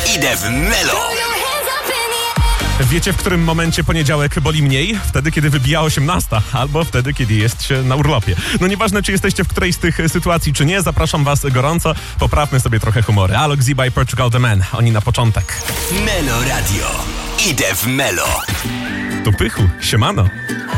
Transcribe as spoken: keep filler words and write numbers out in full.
Idę w Melo. Wiecie, w którym momencie poniedziałek boli mniej? Wtedy, kiedy wybija osiemnasta, albo wtedy, kiedy jest się na urlopie. No nieważne, czy jesteście w którejś z tych sytuacji, czy nie, zapraszam was gorąco. Poprawmy sobie trochę humory. Alok Z by Portugal The Man. Oni na początek. Melo Radio. Idę w Melo. Tu Pychu. Siemano.